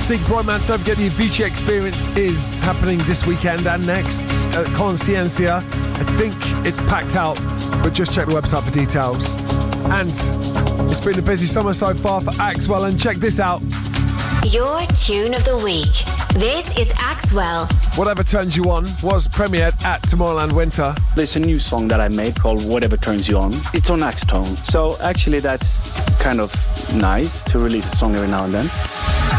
Sieg Bromance. Don't forget the Avicii Experience is happening this weekend and next at Conciencia. I think it's packed out, but just check the website for details. And it's been a busy summer so far for Axwell, and check this out. Your tune of the week. This is Axwell. Whatever Turns You On was premiered at Tomorrowland Winter. There's a new song that I made called Whatever Turns You On. It's on Axtone. So actually that's kind of nice to release a song every now and then.